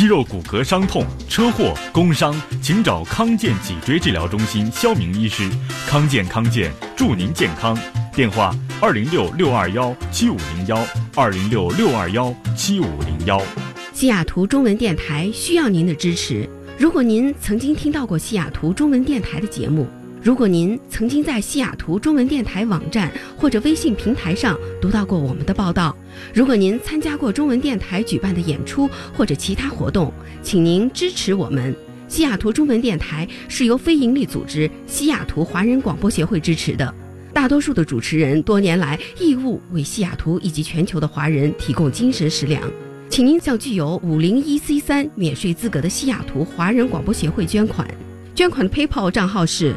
肌肉骨骼伤痛、车祸、工伤，请找康健脊椎治疗中心肖明医师。康健，祝您健康。电话206-621-7501，206-621-7501。 西雅图中文电台需要您的支持。如果您曾经听到过西雅图中文电台的节目，如果您曾经在西雅图中文电台网站或者微信平台上读到过我们的报道，如果您参加过中文电台举办的演出或者其他活动，请您支持我们。西雅图中文电台是由非营利组织西雅图华人广播协会支持的，大多数的主持人多年来义务为西雅图以及全球的华人提供精神食粮。请您向具有501C3免税资格的西雅图华人广播协会捐款。捐款的 PayPal 账号是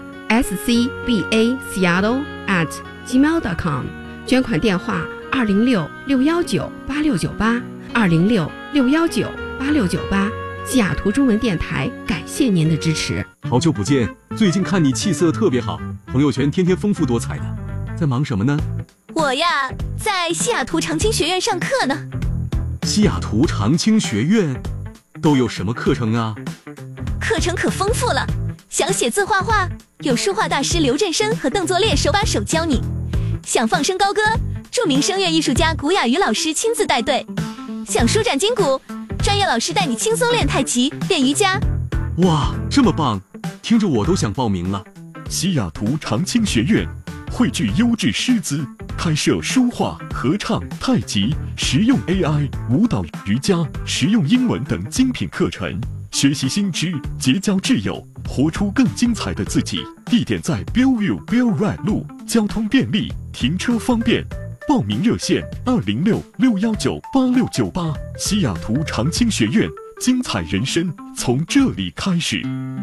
scbaseattle@gmail.com， 捐款电话206-619-8698 206-619-8698。西雅图中文电台感谢您的支持。 好久不见，最近看你气色特别好，朋友圈天天丰富多彩的，在忙什么呢？ 我呀，在西雅图长青学院上课呢。 西雅图长青学院都有什么课程啊？ 课程可丰富了，想写字画画，有书画大师刘振生和邓作烈手把手教你；想放声高歌，著名声乐艺术家古雅瑜老师亲自带队；想舒展筋骨，专业老师带你轻松练太极、练瑜伽。 哇，这么棒，听着我都想报名了。 西雅图长青学院汇聚优质师资，开设书画、合唱、太极、实用 AI、舞蹈、瑜伽、实用英文等精品课程，学习新知，结交挚友，活出更精彩的自己。地点在 Bellevue Bell Ride 路，交通便利，停车方便。报名热线206-619-8698。西雅图长青学院，精彩人生从这里开始。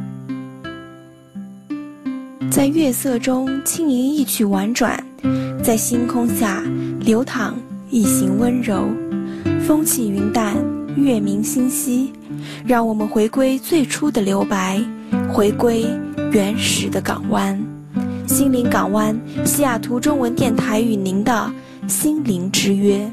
在月色中轻吟一曲婉转，在星空下流淌一行温柔。风起云淡，月明星稀，让我们回归最初的留白，回归原始的港湾。心灵港湾，西雅图中文电台与您的心灵之约。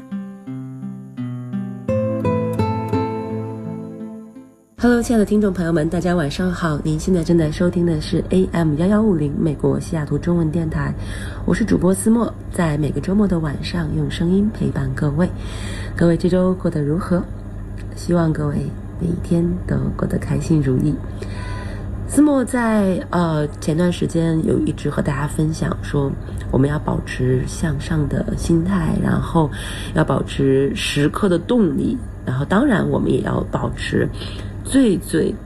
Hello， 亲爱的听众朋友们，大家晚上好！您现在正在收听的是 AM1150 美国西雅图中文电台，我是主播思墨，在每个周末的晚上用声音陪伴各位。各位这周过得如何？希望各位每一天都过得开心如意。思墨在前段时间有一直和大家分享说，我们要保持向上的心态，然后要保持时刻的动力，然后当然我们也要保持最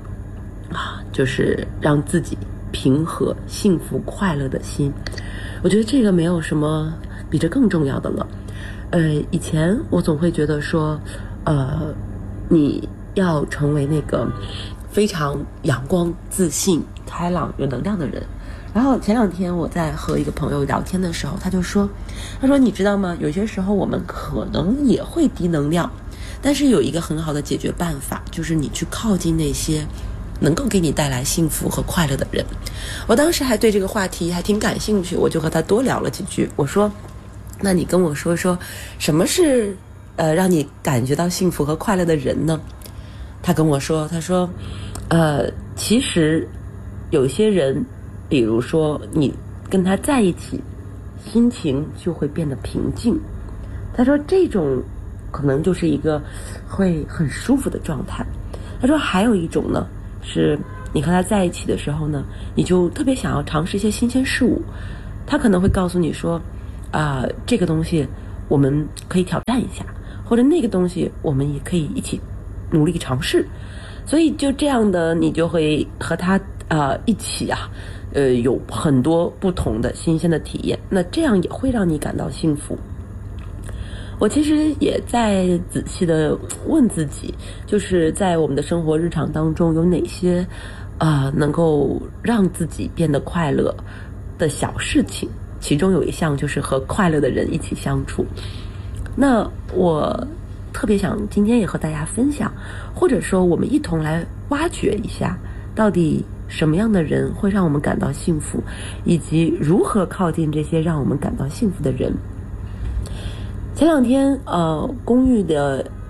就是让自己平和、幸福、快乐的心。我觉得这个没有什么比这更重要的了。以前我总会觉得说，你要成为那个非常阳光、自信、开朗、有能量的人。然后前两天我在和一个朋友聊天的时候，他说你知道吗？有些时候我们可能也会低能量，但是有一个很好的解决办法，就是你去靠近那些能够给你带来幸福和快乐的人。我当时还对这个话题还挺感兴趣，我就和他多聊了几句。我说，那你跟我说说什么是让你感觉到幸福和快乐的人呢？他跟我说，他说其实有些人，比如说你跟他在一起，心情就会变得平静。他说这种可能就是一个会很舒服的状态。他说还有一种呢，是你和他在一起的时候呢，你就特别想要尝试一些新鲜事物。他可能会告诉你说这个东西我们可以挑战一下，或者那个东西我们也可以一起努力尝试。所以就这样的，你就会和他一起有很多不同的新鲜的体验，那这样也会让你感到幸福。我其实也在仔细的问自己，就是在我们的生活日常当中有哪些能够让自己变得快乐的小事情，其中有一项就是和快乐的人一起相处。那我特别想今天也和大家分享，或者说我们一同来挖掘一下，到底什么样的人会让我们感到幸福，以及如何靠近这些让我们感到幸福的人。前两天公寓的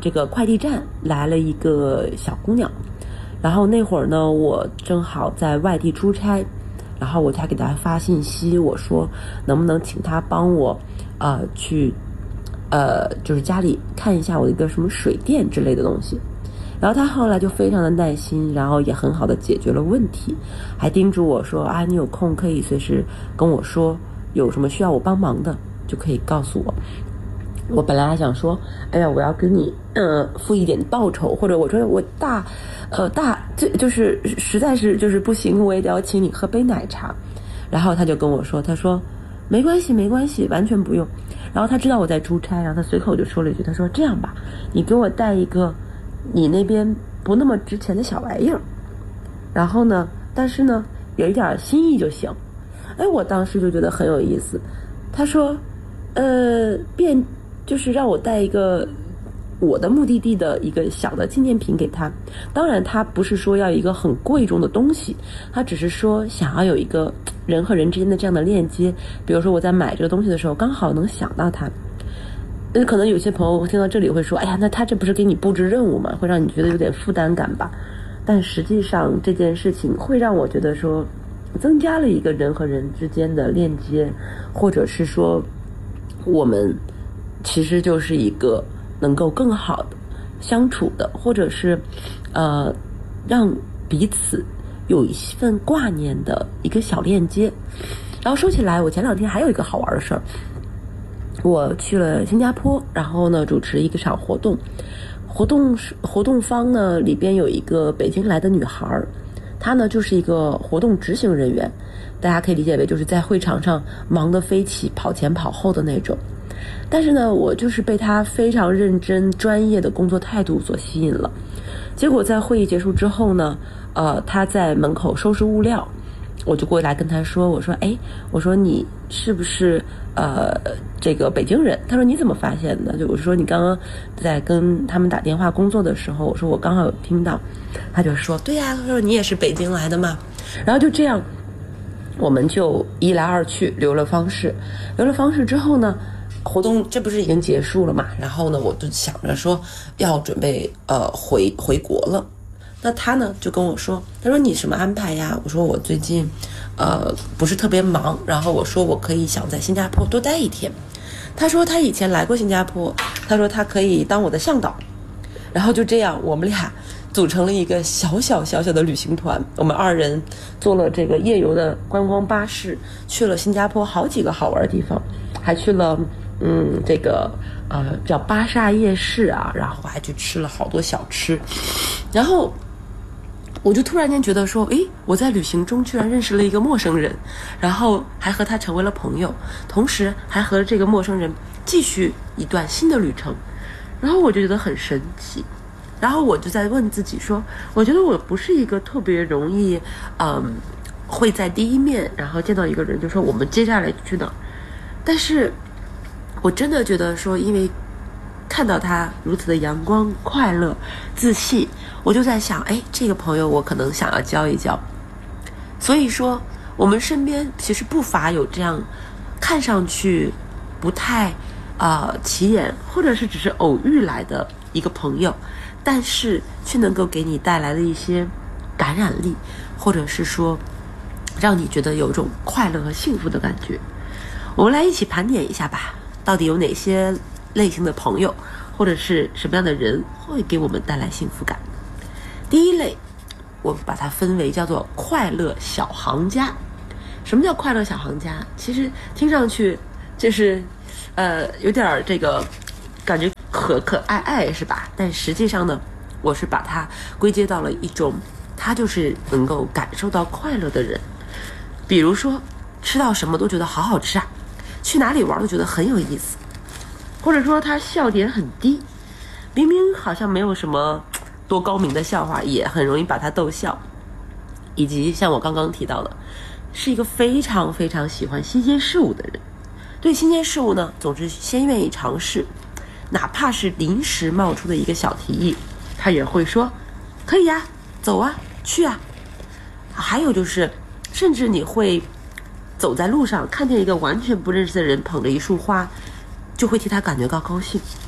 这个快递站来了一个小姑娘，然后那会儿呢，我正好在外地出差，然后我才给她发信息，我说能不能请她帮我去就是家里看一下我的一个什么水电之类的东西。然后她后来就非常的耐心，然后也很好的解决了问题，还叮嘱我说啊，你有空可以随时跟我说，有什么需要我帮忙的就可以告诉我。我本来还想说，哎呀，我要给你付一点报酬，或者我说我这就是实在是就是不行，我也得要请你喝杯奶茶。然后他就跟我说，他说没关系，完全不用。然后他知道我在出差，然后他随口就说了一句，他说这样吧，你给我带一个你那边不那么值钱的小玩意儿，然后呢，但是呢有一点心意就行。哎，我当时就觉得很有意思。他说就是让我带一个我的目的地的一个小的纪念品给他。当然他不是说要一个很贵重的东西，他只是说想要有一个人和人之间的这样的链接。比如说我在买这个东西的时候刚好能想到他。可能有些朋友听到这里会说，哎呀，那他这不是给你布置任务吗？会让你觉得有点负担感吧。但实际上这件事情会让我觉得说增加了一个人和人之间的链接，或者是说我们其实就是一个能够更好的相处的，或者是让彼此有一份挂念的一个小链接。然后说起来，我前2天还有一个好玩的事儿，我去了新加坡，然后呢主持一个场活动，活动方呢里边有一个北京来的女孩，她呢就是一个活动执行人员，大家可以理解为就是在会场上忙得飞起，跑前跑后的那种。但是呢，我就是被她非常认真专业的工作态度所吸引了。结果在会议结束之后呢，她在门口收拾物料，我就过来跟她说，我说我说你是不是这个北京人？她说你怎么发现的？就我说你刚刚在跟他们打电话工作的时候，我说我刚好有听到。她就说对呀，她说你也是北京来的嘛。然后就这样我们就一来二去留了方式之后呢，活动这不是已经结束了嘛？然后呢，我就想着说要准备回国了。那他呢就跟我说，他说你什么安排呀？我说我最近不是特别忙，然后我说我可以想在新加坡多待1天。他说他以前来过新加坡，他说他可以当我的向导。然后就这样我们俩组成了一个小小的旅行团，我们2人坐了这个夜游的观光巴士，去了新加坡好几个好玩的地方，还去了这个叫巴刹夜市啊，然后还去吃了好多小吃。然后我就突然间觉得说，我在旅行中居然认识了一个陌生人，然后还和他成为了朋友，同时还和这个陌生人继续一段新的旅程。然后我就觉得很神奇。然后我就在问自己说，我觉得我不是一个特别容易会在第一面然后见到一个人就说我们接下来去哪儿。但是我真的觉得说，因为看到他如此的阳光、快乐、自信，我就在想，这个朋友我可能想要交一交。所以说我们身边其实不乏有这样看上去不太起眼，或者是只是偶遇来的一个朋友，但是却能够给你带来的一些感染力，或者是说让你觉得有种快乐和幸福的感觉。我们来一起盘点一下吧，到底有哪些类型的朋友或者是什么样的人会给我们带来幸福感。第一类我把它分为叫做快乐小行家。什么叫快乐小行家？其实听上去就是有点这个感觉可爱是吧？但实际上呢，我是把它归结到了一种他就是能够感受到快乐的人。比如说吃到什么都觉得好好吃啊，去哪里玩都觉得很有意思，或者说他笑点很低，明明好像没有什么多高明的笑话，也很容易把他逗笑。以及像我刚刚提到的，是一个非常非常喜欢新鲜事物的人。对新鲜事物呢，总是先愿意尝试，哪怕是临时冒出的一个小提议，他也会说可以呀，走啊，去啊。还有就是甚至你会走在路上看见一个完全不认识的人捧着一束花，就会替他感觉到高兴。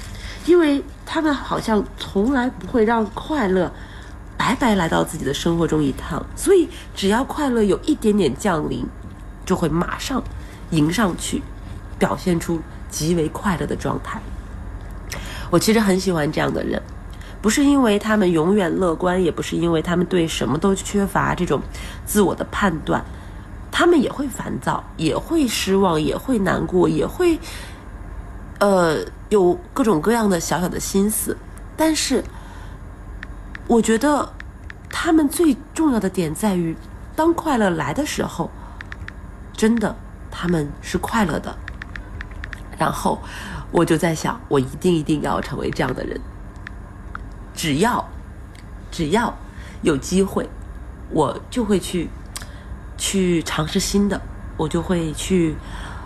因为他们好像从来不会让快乐白白来到自己的生活中一趟，所以只要快乐有一点点降临，就会马上迎上去，表现出极为快乐的状态。我其实很喜欢这样的人，不是因为他们永远乐观，也不是因为他们对什么都缺乏这种自我的判断，他们也会烦躁，也会失望，也会难过，也会有各种各样的小小的心思，但是我觉得他们最重要的点在于，当快乐来的时候，真的他们是快乐的。然后我就在想，我一定要成为这样的人。只要有机会，我就会去尝试新的，我就会去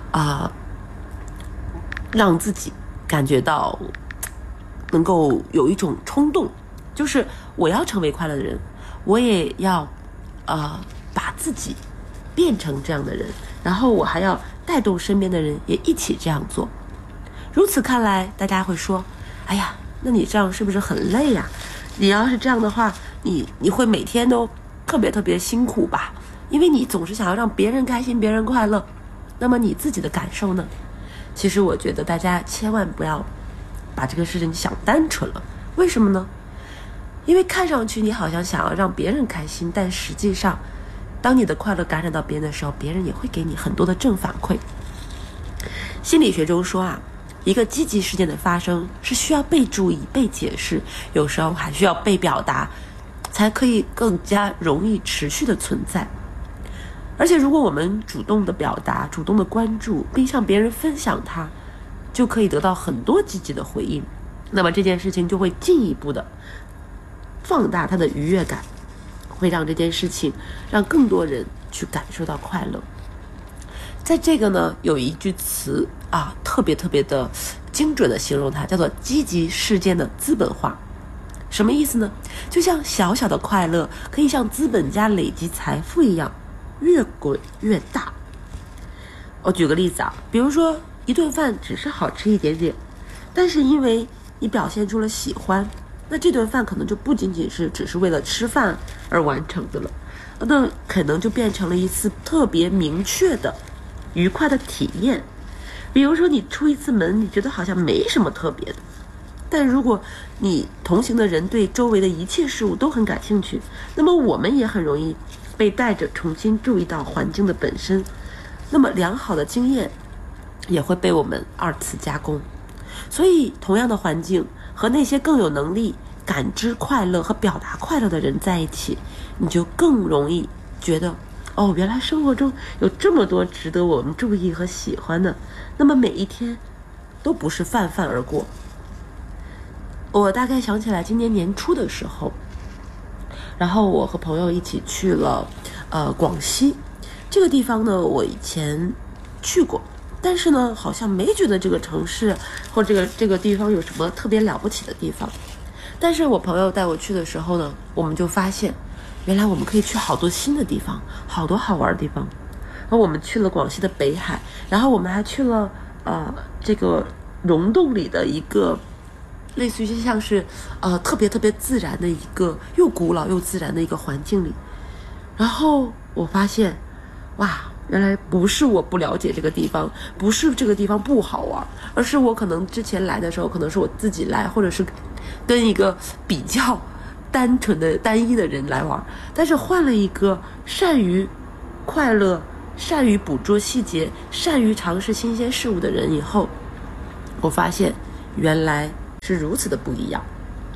让自己感觉到能够有一种冲动，就是我要成为快乐的人，我也要把自己变成这样的人，然后我还要带动身边的人也一起这样做。如此看来，大家会说，哎呀，那你这样是不是很累呀？你要是这样的话，你会每天都特别辛苦吧？因为你总是想要让别人开心，别人快乐，那么你自己的感受呢？其实我觉得大家千万不要把这个事情想单纯了。为什么呢？因为看上去你好像想要让别人开心，但实际上当你的快乐感染到别人的时候，别人也会给你很多的正反馈。心理学中说一个积极事件的发生是需要被注意、被解释，有时候还需要被表达，才可以更加容易持续的存在。而且如果我们主动的表达、主动的关注，并向别人分享它，就可以得到很多积极的回应，那么这件事情就会进一步的放大它的愉悦感，会让这件事情让更多人去感受到快乐。在这个呢，有一句词特别的精准的形容它，叫做积极事件的资本化。什么意思呢？就像小小的快乐可以像资本家累积财富一样，越滚越大。我举个例子比如说一顿饭只是好吃一点点，但是因为你表现出了喜欢，那这顿饭可能就不仅仅是只是为了吃饭而完成的了，那可能就变成了一次特别明确的愉快的体验。比如说你出一次门，你觉得好像没什么特别的，但如果你同行的人对周围的一切事物都很感兴趣，那么我们也很容易被带着重新注意到环境的本身，那么良好的经验也会被我们二次加工。所以同样的环境和那些更有能力感知快乐和表达快乐的人在一起，你就更容易觉得原来生活中有这么多值得我们注意和喜欢的，那么每一天都不是泛泛而过。我大概想起来今年年初的时候，然后我和朋友一起去了广西。这个地方呢我以前去过，但是呢好像没觉得这个城市或这个地方有什么特别了不起的地方。但是我朋友带我去的时候呢，我们就发现原来我们可以去好多新的地方，好多好玩的地方。然后我们去了广西的北海，然后我们还去了这个溶洞里的一个类似于像是特别自然的一个又古老又自然的一个环境里。然后我发现原来不是我不了解这个地方，不是这个地方不好玩，而是我可能之前来的时候可能是我自己来，或者是跟一个比较单纯的单一的人来玩，但是换了一个善于快乐、善于捕捉细节、善于尝试新鲜事物的人以后，我发现原来是如此的不一样。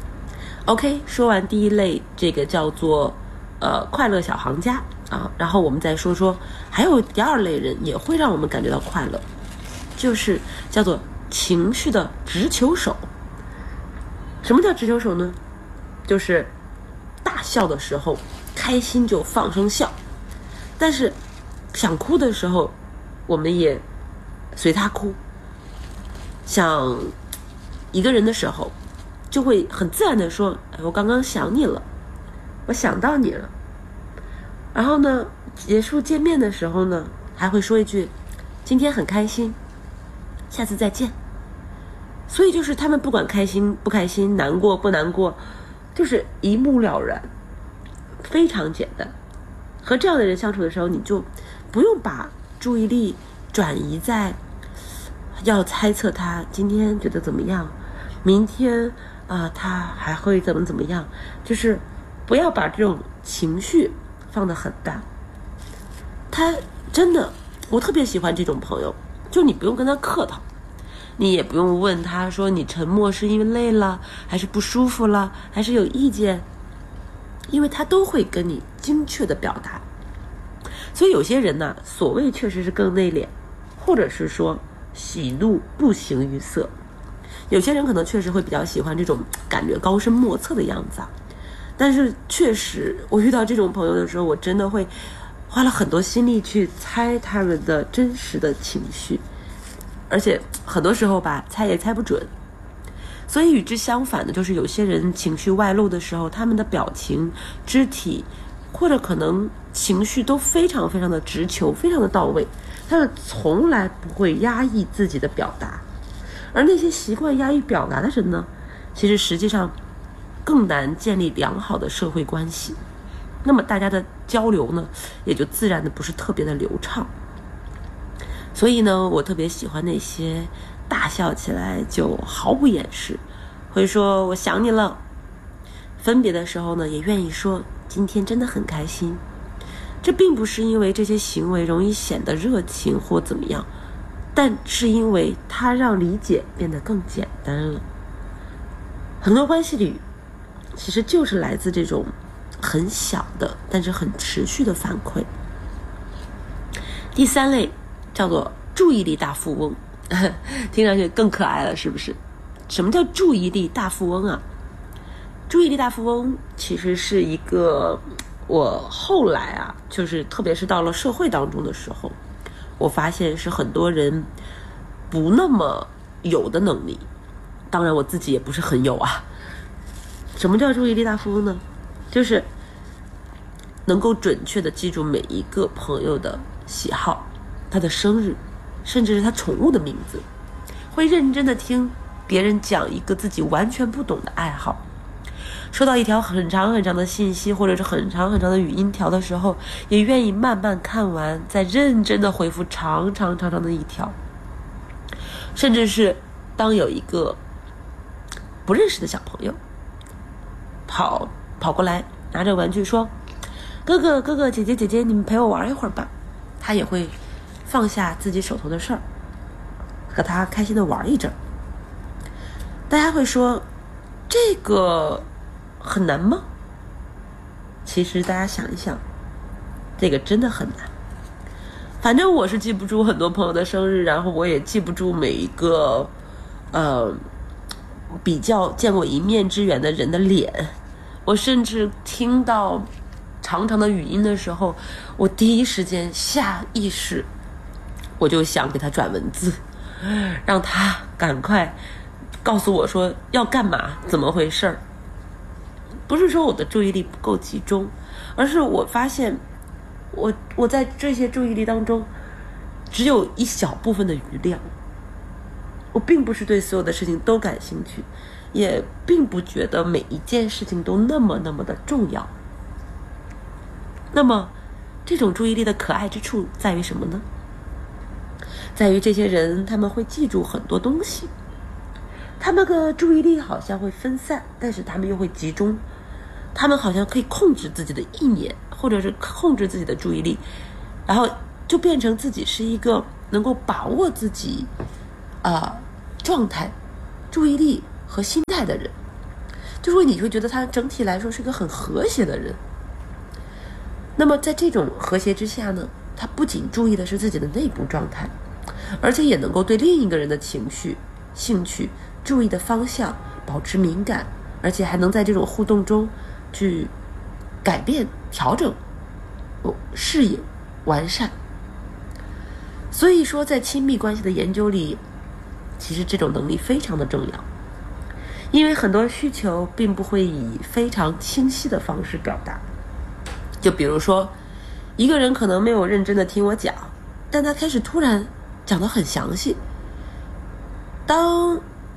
OK， 说完第一类，这个叫做快乐小行家然后我们再说说还有第二类人也会让我们感觉到快乐，就是叫做情绪的直球手。什么叫直球手呢？就是大笑的时候开心就放声笑，但是想哭的时候我们也随他哭，想一个人的时候就会很自然的说我刚刚想你了，我想到你了。然后呢结束见面的时候呢还会说一句今天很开心，下次再见。 所以就是他们不管开心不开心，难过不难过，就是一目了然，非常简单。和这样的人相处的时候，你就不用把注意力转移在要猜测他今天觉得怎么样，明天他还会怎么样，就是不要把这种情绪放得很大。他真的，我特别喜欢这种朋友，就你不用跟他客套，你也不用问他说你沉默是因为累了，还是不舒服了，还是有意见，因为他都会跟你精确的表达。所以有些人呢，所谓确实是更内敛，或者是说喜怒不形于色。有些人可能确实会比较喜欢这种感觉高深莫测的样子啊，但是确实我遇到这种朋友的时候，我真的会花了很多心力去猜他们的真实的情绪，而且很多时候吧，猜也猜不准。所以与之相反的就是有些人情绪外露的时候，他们的表情、肢体或者可能情绪都非常非常的直球，非常的到位，他们从来不会压抑自己的表达。而那些习惯压抑表达的人呢，其实实际上更难建立良好的社会关系，那么大家的交流呢，也就自然的不是特别的流畅。所以呢，我特别喜欢那些大笑起来就毫无掩饰，会说我想你了，分别的时候呢，也愿意说今天真的很开心。这并不是因为这些行为容易显得热情或怎么样，但是因为它让理解变得更简单了。很多关系里其实就是来自这种很小的但是很持续的反馈。第三类叫做注意力大富翁，听上去更可爱了，是不是？什么叫注意力大富翁啊？注意力大富翁其实是一个我后来啊，就是特别是到了社会当中的时候，我发现是很多人不那么有的能力，当然我自己也不是很有啊。什么叫注意力大富翁呢？就是能够准确的记住每一个朋友的喜好，他的生日，甚至是他宠物的名字，会认真的听别人讲一个自己完全不懂的爱好。收到一条很长很长的信息，或者是很长很长的语音条的时候，也愿意慢慢看完，再认真的回复长长的一条。甚至是当有一个不认识的小朋友跑过来，拿着玩具说，哥哥姐姐，你们陪我玩一会儿吧，他也会放下自己手头的事儿，和他开心的玩一阵。大家会说这个很难吗？其实大家想一想，这个真的很难。反正我是记不住很多朋友的生日，然后我也记不住每一个比较见过一面之缘的人的脸。我甚至听到长长的语音的时候，我第一时间下意识我就想给他转文字，让他赶快告诉我说要干嘛，怎么回事儿。不是说我的注意力不够集中，而是我发现我在这些注意力当中只有一小部分的余量。我并不是对所有的事情都感兴趣，也并不觉得每一件事情都那么的重要。那么这种注意力的可爱之处在于什么呢？在于这些人他们会记住很多东西，他们的注意力好像会分散，但是他们又会集中，他们好像可以控制自己的意念，或者是控制自己的注意力，然后就变成自己是一个能够把握自己状态、注意力和心态的人，就是你会觉得他整体来说是一个很和谐的人。那么在这种和谐之下呢，他不仅注意的是自己的内部状态，而且也能够对另一个人的情绪、兴趣、注意的方向保持敏感，而且还能在这种互动中去改变、调整、适应、完善。所以说在亲密关系的研究里，其实这种能力非常的重要，因为很多需求并不会以非常清晰的方式表达。就比如说一个人可能没有认真的听我讲，但他开始突然讲得很详细，当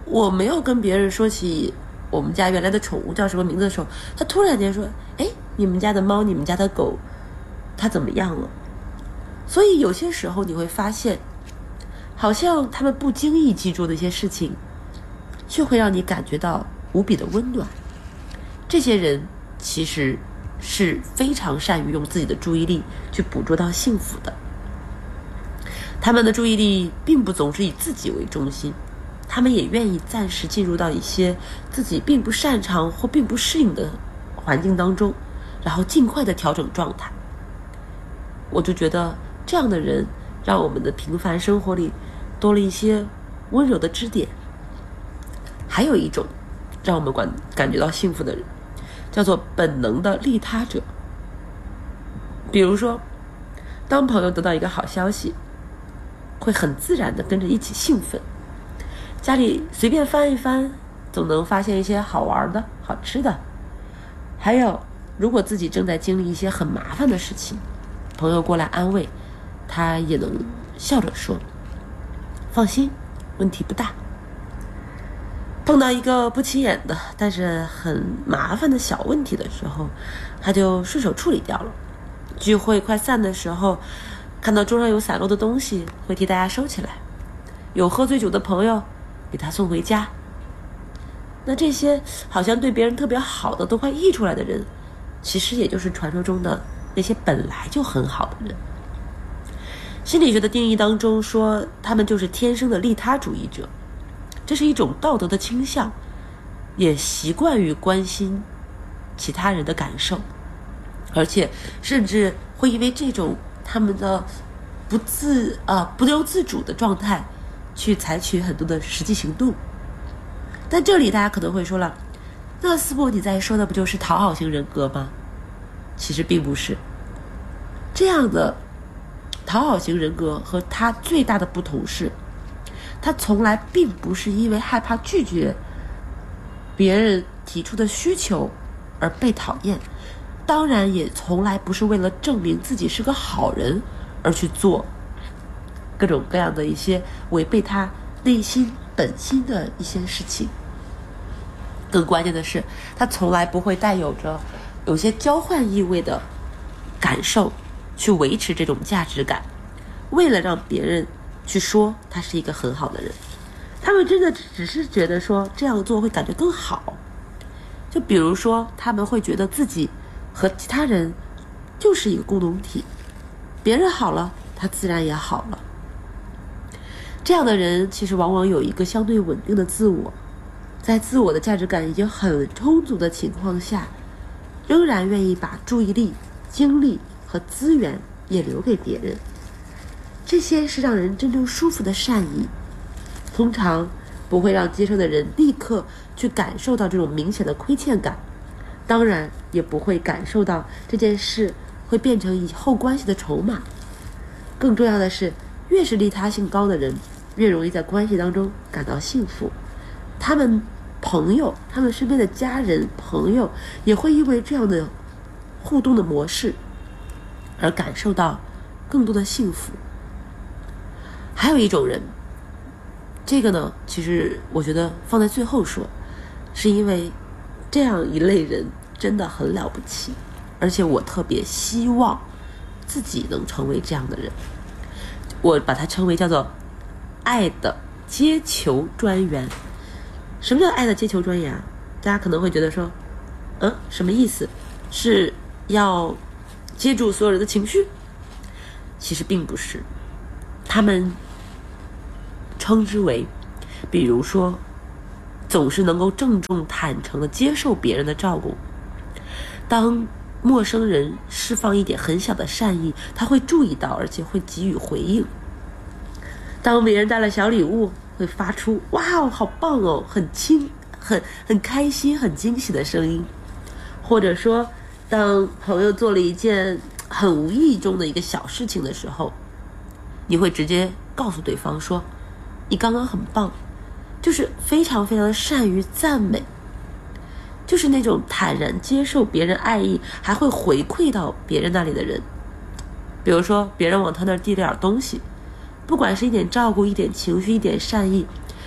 我没有跟别人说起我们家原来的宠物叫什么名字的时候，他突然间说，哎，你们家的猫，你们家的狗它怎么样了？所以有些时候你会发现，好像他们不经意记住的一些事情，却会让你感觉到无比的温暖。这些人其实是非常善于用自己的注意力去捕捉到幸福的。他们的注意力并不总是以自己为中心，他们也愿意暂时进入到一些自己并不擅长或并不适应的环境当中，然后尽快的调整状态。我就觉得这样的人让我们的平凡生活里多了一些温柔的支点。还有一种让我们感觉到幸福的人，叫做本能的利他者。比如说，当朋友得到一个好消息，会很自然的跟着一起兴奋，家里随便翻一翻，总能发现一些好玩的、好吃的。还有，如果自己正在经历一些很麻烦的事情，朋友过来安慰，他也能笑着说，放心，问题不大。碰到一个不起眼的但是很麻烦的小问题的时候，他就顺手处理掉了。聚会快散的时候，看到桌上有散落的东西，会替大家收起来。有喝醉酒的朋友，给他送回家。那这些好像对别人特别好的都快溢出来的人，其实也就是传说中的那些本来就很好的人。心理学的定义当中说，他们就是天生的利他主义者，这是一种道德的倾向，也习惯于关心其他人的感受，而且甚至会因为这种他们的不由自主的状态去采取很多的实际行动。但这里大家可能会说了，那思博你在说的不就是讨好型人格吗？其实并不是。这样的讨好型人格和他最大的不同是，他从来并不是因为害怕拒绝别人提出的需求而被讨厌，当然也从来不是为了证明自己是个好人而去做各种各样的一些违背他内心本心的一些事情。更关键的是，他从来不会带有着有些交换意味的感受去维持这种价值感，为了让别人去说他是一个很好的人。他们真的只是觉得说这样做会感觉更好。就比如说，他们会觉得自己和其他人就是一个共同体，别人好了，他自然也好了。这样的人其实往往有一个相对稳定的自我，在自我的价值感已经很充足的情况下，仍然愿意把注意力、精力和资源也留给别人。这些是让人真正舒服的善意，通常不会让接受的人立刻去感受到这种明显的亏欠感，当然也不会感受到这件事会变成以后关系的筹码。更重要的是，越是利他性高的人，越容易在关系当中感到幸福。他们朋友，他们身边的家人朋友也会因为这样的互动的模式而感受到更多的幸福。还有一种人，这个呢其实我觉得放在最后说，是因为这样一类人真的很了不起，而且我特别希望自己能成为这样的人。我把它称为叫做爱的接球专员。什么叫爱的接球专员啊？大家可能会觉得说，什么意思？是要接住所有人的情绪？其实并不是，他们称之为，比如说，总是能够郑重坦诚地接受别人的照顾。当陌生人释放一点很小的善意，他会注意到，而且会给予回应。当别人带了小礼物，会发出哇哦好棒哦，很轻很开心很惊喜的声音。或者说，当朋友做了一件很无意中的一个小事情的时候，你会直接告诉对方说，你刚刚很棒，就是非常非常善于赞美，就是那种坦然接受别人爱意，还会回馈到别人那里的人。比如说别人往他那儿递了点东西，不管是一点照顾、一点情绪、一点善意，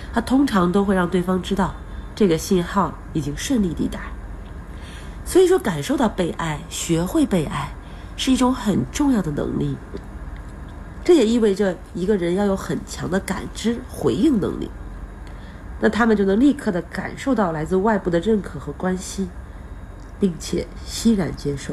它通常都会让对方知道这个信号已经顺利抵达。所以说，感受到被爱，学会被爱，是一种很重要的能力。这也意味着一个人要有很强的感知回应能力，那他们就能立刻的感受到来自外部的认可和关心，并且欣然接受。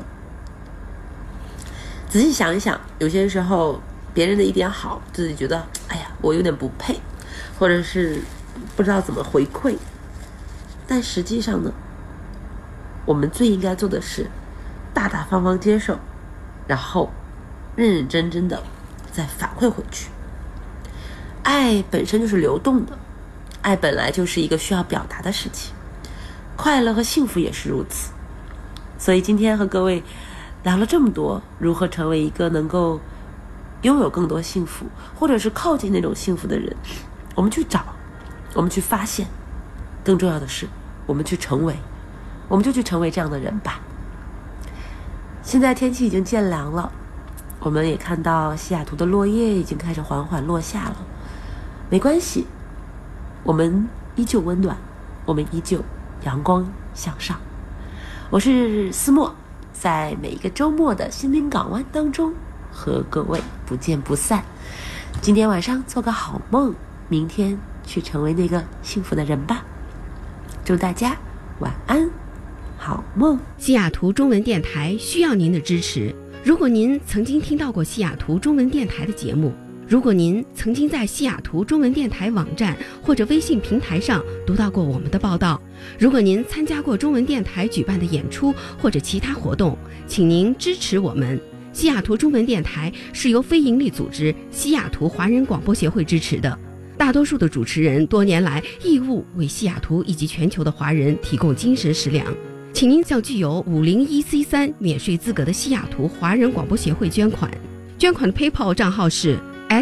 仔细想一想，有些时候别人的一点好，自己觉得哎呀我有点不配，或者是不知道怎么回馈，但实际上呢，我们最应该做的是大大方方接受，然后认认真真的再反馈回去。爱本身就是流动的，爱本来就是一个需要表达的事情，快乐和幸福也是如此。所以今天和各位聊了这么多，如何成为一个能够拥有更多幸福，或者是靠近那种幸福的人，我们去找，我们去发现，更重要的是我们去成为，我们就去成为这样的人吧。现在天气已经渐凉了，我们也看到西雅图的落叶已经开始缓缓落下了，没关系，我们依旧温暖，我们依旧阳光向上。我是思墨，在每一个周末的心灵港湾当中和各位不见不散。今天晚上做个好梦，明天去成为那个幸福的人吧。祝大家晚安，好梦。 西雅图中文电台需要您的支持。如果您曾经听到过西雅图中文电台的节目，如果您曾经在西雅图中文电台网站或者微信平台上读到过我们的报道，如果您参加过中文电台举办的演出或者其他活动，请您支持我们。西雅图中文电台是由非营利组织西雅图华人广播协会支持的，大多数的主持人多年来义务为西雅图以及全球的华人提供精神食粮。请您向具有501C3免税资格的西雅图华人广播协会捐款，捐款的 PayPal 账号是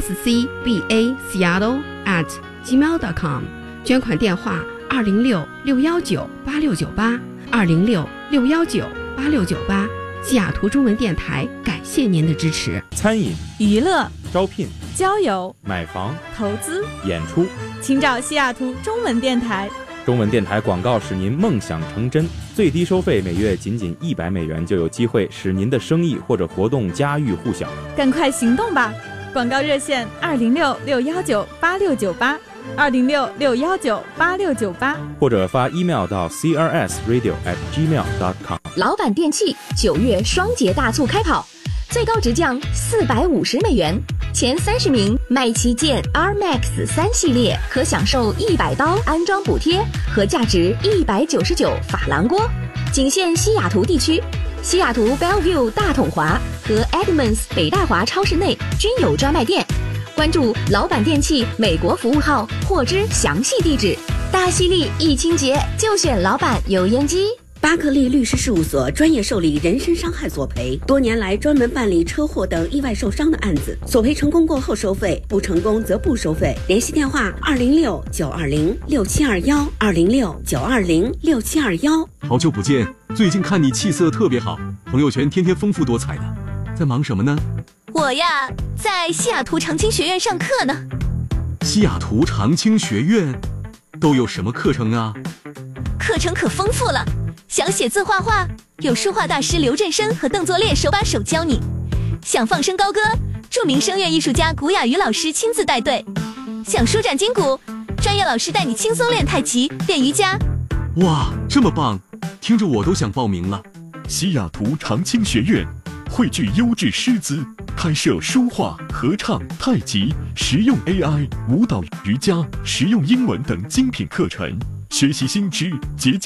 scbaseattle@gmail.com， 捐款电话206-619-8698 206-619-8698。西雅图中文电台感谢您的支持。 餐饮、 娱乐、 招聘、 交友、 买房、 投资、 演出， 请找西雅图中文电台。 中文电台广告使您梦想成真，最低收费每月仅$100就有机会使您的生意或者活动家喻户晓。 赶快行动吧！广告热线206-619-8698 206-619-8698， 或者发 email 到 crsradio@gmail.com。 老板电器9月双节大促开跑，最高直降$450，前30名买旗舰 R-Max 3系列可享受100刀安装补贴和价值199法郎锅，仅限西雅图地区。西雅图 Bellevue 大统华和 Edmonds 北大华超市内均有专卖店。关注老板电器美国服务号获知详细地址。大犀利一清洁就选老板油烟机。 巴克利律师事务所专业受理人身伤害索赔，多年来专门办理车祸等意外受伤的案子，索赔成功过后收费，不成功则不收费。联系电话206-920-6721 206-920-6721。 好久不见，最近看你气色特别好，朋友圈天天丰富多彩的，在忙什么呢？ 我呀，在西雅图长青学院上课呢。 西雅图长青学院都有什么课程啊？ 课程可丰富了，想写字画画，有书画大师刘振生和邓作烈手把手教你；想放声高歌，著名声乐艺术家古雅瑜老师亲自带队；想舒展筋骨，专业老师带你轻松练太极、练瑜伽。 哇，这么棒，听着我都想报名了。 西雅图长青学院汇聚优质师资，开设书画、合唱、太极、实用 AI、舞蹈、瑜伽、实用英文等精品课程，学习新知，结交